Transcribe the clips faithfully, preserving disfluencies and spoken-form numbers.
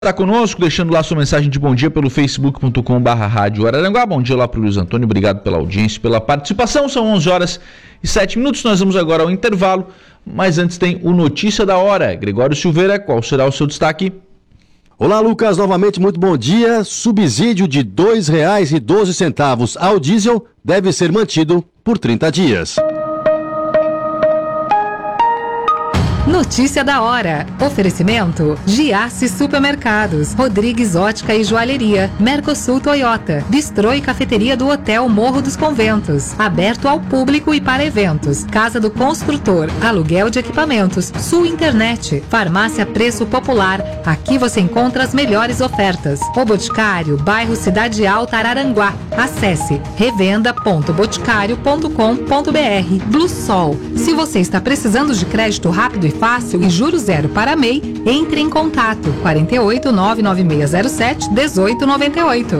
Está conosco, deixando lá sua mensagem de bom dia pelo facebook ponto com barra rádio Araranguá. Bom dia lá para o Luiz Antônio, obrigado pela audiência, pela participação. São onze horas e sete minutos, nós vamos agora ao intervalo, mas antes tem o Notícia da Hora. Gregório Silveira, qual será o seu destaque? Olá, Lucas, novamente muito bom dia. Subsídio de dois reais e doze centavos ao diesel deve ser mantido por trinta dias. Notícia da hora. Oferecimento: Giasse Supermercados, Rodrigues Ótica e Joalheria, Mercosul Toyota, Bistrô e Cafeteria do Hotel Morro dos Conventos, aberto ao público e para eventos. Casa do Construtor, aluguel de equipamentos, Sul Internet, Farmácia Preço Popular. Aqui você encontra as melhores ofertas. O Boticário, bairro Cidade Alta, Araranguá. Acesse revenda ponto boticário ponto com ponto br. Blue Sol. Se você está precisando de crédito rápido e fácil e juros zero para M E I, entre em contato quarenta e oito, nove nove seis zero sete, dezoito noventa e oito.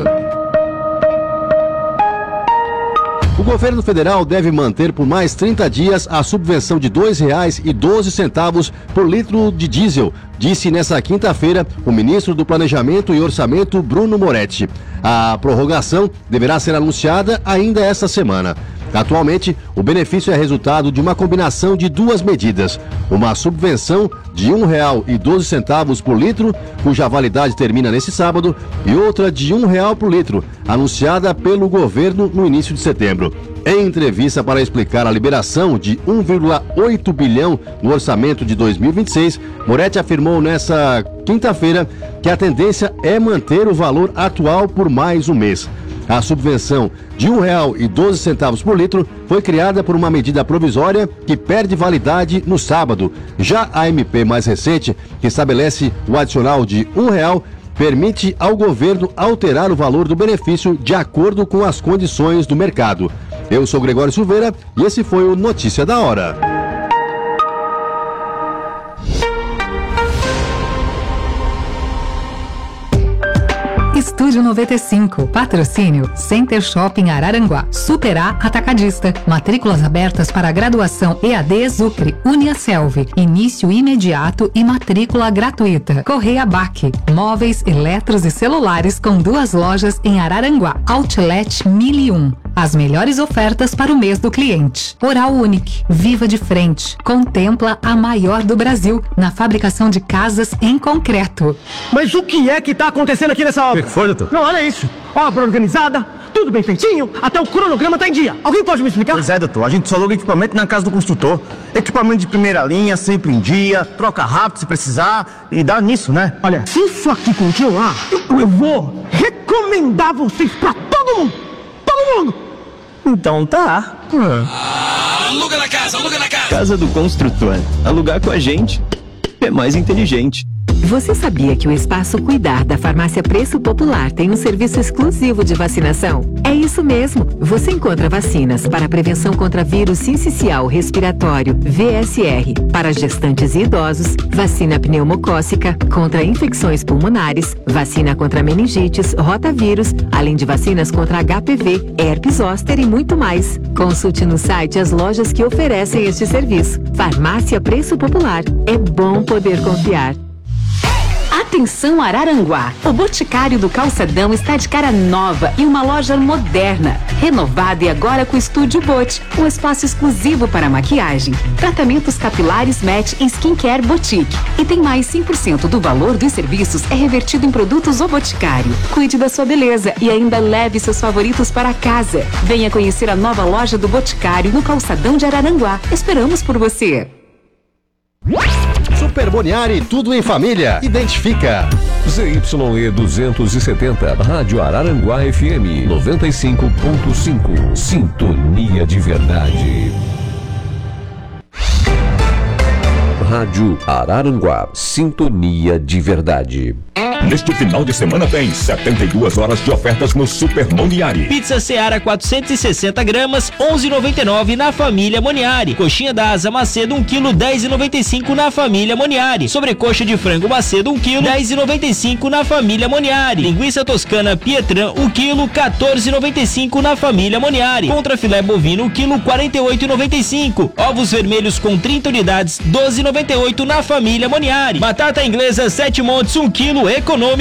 O governo federal deve manter por mais trinta dias a subvenção de dois reais e doze centavos por litro de diesel, disse nesta quinta-feira o ministro do Planejamento e Orçamento, Bruno Moretti. A prorrogação deverá ser anunciada ainda esta semana. Atualmente, o benefício é resultado de uma combinação de duas medidas. Uma subvenção de um real e doze centavos por litro, cuja validade termina nesse sábado, e outra de um real por litro, anunciada pelo governo no início de setembro. Em entrevista para explicar a liberação de um vírgula oito bilhão no orçamento de dois mil e vinte e seis, Moretti afirmou nesta quinta-feira que a tendência é manter o valor atual por mais um mês. A subvenção de um real e doze centavos por litro foi criada por uma medida provisória que perde validade no sábado. Já a M P mais recente, que estabelece o adicional de um real, permite ao governo alterar o valor do benefício de acordo com as condições do mercado. Eu sou Gregório Silveira e esse foi o Notícia da Hora. Estúdio noventa e cinco, patrocínio Center Shopping Araranguá, Super A Atacadista, matrículas abertas para graduação E A D Exucre, Uniaselv, início imediato e matrícula gratuita. Correia B A C, móveis, eletros e celulares com duas lojas em Araranguá, Outlet mil e um. As melhores ofertas para o mês do cliente. Oral Unique, viva de frente, contempla a maior do Brasil na fabricação de casas em concreto. Mas o que é que está acontecendo aqui nessa obra? O que foi, doutor? Não, olha isso. Obra organizada, tudo bem feitinho, até o cronograma está em dia. Alguém pode me explicar? Pois é, doutor. A gente só aluga equipamento na casa do construtor. Equipamento de primeira linha, sempre em dia, troca rápido se precisar e dá nisso, né? Olha, se isso aqui continuar, eu, eu vou recomendar vocês para todo mundo. Todo mundo. Então tá. Ah, aluga na casa, aluga na casa. Casa do Construtor. Alugar com a gente é mais inteligente. Você sabia que o Espaço Cuidar da Farmácia Preço Popular tem um serviço exclusivo de vacinação? É isso mesmo! Você encontra vacinas para prevenção contra vírus sincicial respiratório, V S R, para gestantes e idosos, vacina pneumocócica, contra infecções pulmonares, vacina contra meningites, rotavírus, além de vacinas contra H P V, herpes zoster e muito mais. Consulte no site as lojas que oferecem este serviço. Farmácia Preço Popular. É bom poder confiar. Atenção Araranguá, o Boticário do Calçadão está de cara nova e uma loja moderna, renovada e agora com Estúdio Bot, um espaço exclusivo para maquiagem, tratamentos capilares Match e Skincare Boutique. E tem mais cem por cento do valor dos serviços é revertido em produtos O Boticário. Cuide da sua beleza e ainda leve seus favoritos para casa. Venha conhecer a nova loja do Boticário no Calçadão de Araranguá. Esperamos por você. Super Boniari, tudo em família. Identifica. Z Y E duzentos e setenta, Rádio Araranguá F M noventa e cinco ponto cinco. Sintonia de verdade. Rádio Araranguá, Sintonia de verdade. Neste final de semana tem setenta e duas horas de ofertas no Super Moniari. Pizza Seara quatrocentos e sessenta gramas, onze reais e noventa e nove centavos na família Moniari. Coxinha da Asa Macedo um quilo, dez reais e noventa e cinco centavos na família Moniari. Sobrecoxa de frango Macedo um quilo, dez reais e noventa e cinco centavos na família Moniari. Linguiça toscana Pietran um quilo, quatorze reais e noventa e cinco centavos na família Moniari. Contra filé bovino um quilo, quarenta e oito reais e noventa e cinco centavos. Ovos vermelhos com trinta unidades, doze reais e noventa e oito centavos na família Moniari. Batata inglesa Sete Montes um quilo, eco econômico